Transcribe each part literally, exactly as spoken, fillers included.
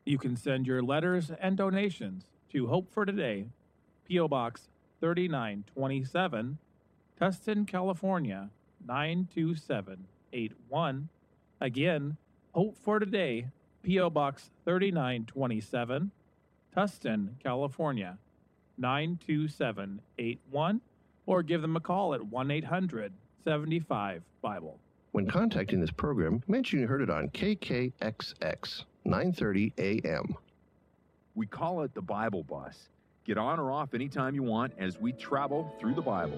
You can send your letters and donations to Hope for Today, P O. Box thirty-nine twenty-seven, Tustin, California, nine two seven eight one. Again, Hope for Today, P O. Box thirty-nine twenty-seven, Tustin, California, nine two seven eight one, or give them a call at one eight hundred seventy-five Bible. When contacting this program, mention you heard it on K K X X, nine thirty A M. We call it the Bible Bus. Get on or off anytime you want as we travel through the Bible.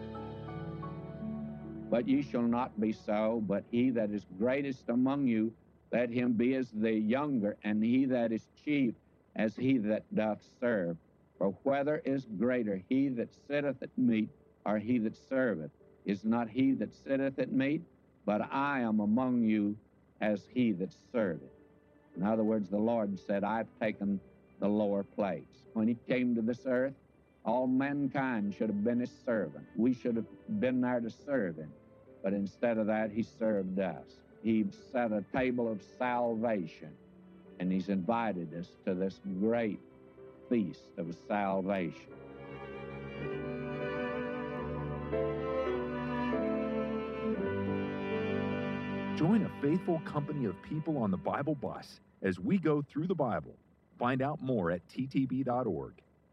But ye shall not be so, but he that is greatest among you, let him be as the younger, and he that is chief as he that doth serve. For whether is greater, he that sitteth at meat, or he that serveth? Is not he that sitteth at meat? But I am among you as he that serveth. In other words, the Lord said, I've taken the lower place. When he came to this earth, all mankind should have been his servant. We should have been there to serve him. But instead of that, he served us. He set a table of salvation, and he's invited us to this great feast of salvation. Join a faithful company of people on the Bible Bus as we go through the Bible. Find out more at T T B dot org.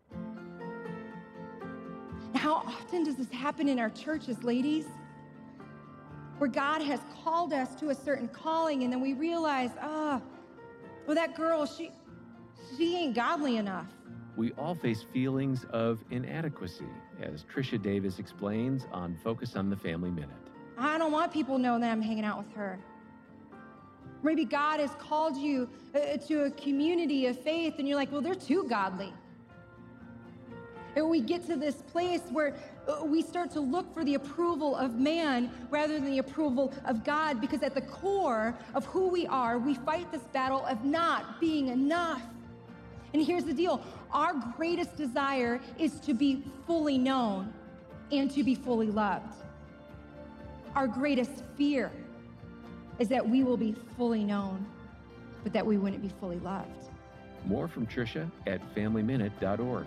How often does this happen in our churches, ladies? Where God has called us to a certain calling, and then we realize, ah, oh, well, that girl, she, she ain't godly enough. We all face feelings of inadequacy, as Tricia Davis explains on Focus on the Family Minute. I don't want people knowing that I'm hanging out with her. Maybe God has called you uh, to a community of faith, and you're like, well, they're too godly. And we get to this place where uh, we start to look for the approval of man rather than the approval of God, because at the core of who we are, we fight this battle of not being enough. And here's the deal. Our greatest desire is to be fully known and to be fully loved. Our greatest fear is that we will be fully known, but that we wouldn't be fully loved. More from Tricia at family minute dot org.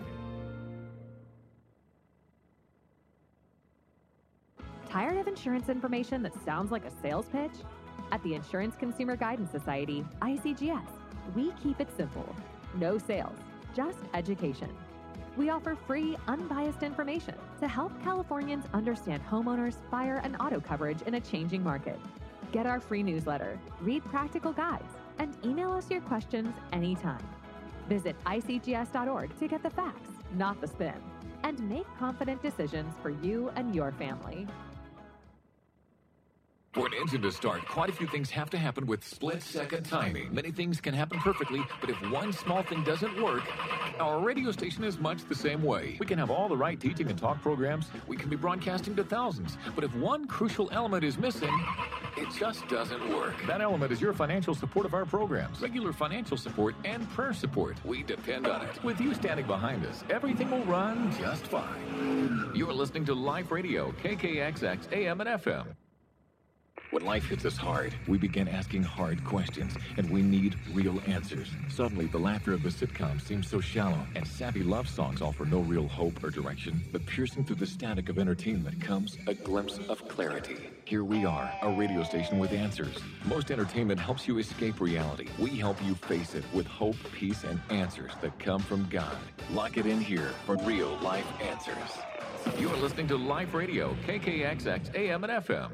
Tired of insurance information that sounds like a sales pitch? At the Insurance Consumer Guidance Society, I C G S, we keep it simple. No sales, just education. We offer free, unbiased information to help Californians understand homeowners, fire, and auto coverage in a changing market. Get our free newsletter, read practical guides, and email us your questions anytime. Visit I C G S dot org to get the facts, not the spin, and make confident decisions for you and your family. For an engine to start, quite a few things have to happen with split-second timing. Many things can happen perfectly, but if one small thing doesn't work, our radio station is much the same way. We can have all the right teaching and talk programs. We can be broadcasting to thousands. But if one crucial element is missing, it just doesn't work. That element is your financial support of our programs. Regular financial support and prayer support. We depend on it. With you standing behind us, everything will run just fine. You're listening to Life Radio, K K X X, A M and F M. When life hits us hard, we begin asking hard questions, and we need real answers. Suddenly, the laughter of the sitcom seems so shallow, and sappy love songs offer no real hope or direction. But piercing through the static of entertainment comes a glimpse of clarity. Here we are, a radio station with answers. Most entertainment helps you escape reality. We help you face it with hope, peace, and answers that come from God. Lock it in here for real life answers. You're listening to Life Radio, K K X X, A M and F M.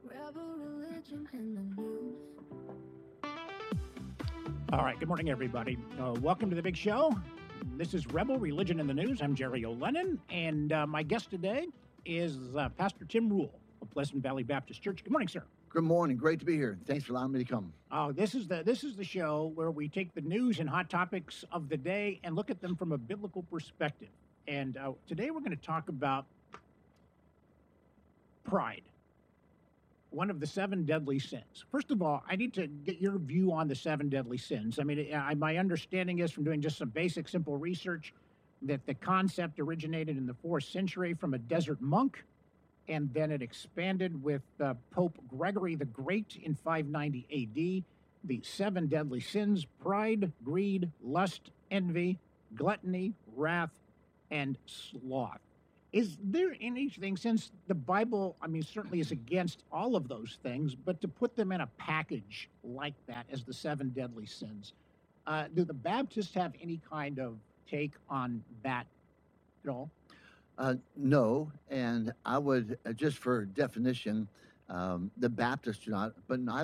All right, good morning, everybody. Uh, welcome to the big show. This is Rebel Religion in the News. I'm Jerry O'Lennon, and uh, my guest today is uh, Pastor Tim Rule of Pleasant Valley Baptist Church. Good morning, sir. Good morning. Great to be here. Thanks for allowing me to come. Uh, this is the this is the show where we take the news and hot topics of the day and look at them from a biblical perspective. And uh, today we're going to talk about pride. One of the seven deadly sins. First of all, I need to get your view on the seven deadly sins. I mean, I, my understanding is from doing just some basic, simple research that the concept originated in the fourth century from a desert monk, and then it expanded with uh, Pope Gregory the Great in five ninety A D. the seven deadly sins: pride, greed, lust, envy, gluttony, wrath, and sloth. Is there anything, since the Bible, I mean, certainly is against all of those things, but to put them in a package like that as the seven deadly sins, uh, do the Baptists have any kind of take on that at all? Uh, no, and I would, uh, just for definition, um, the Baptists do not, but neither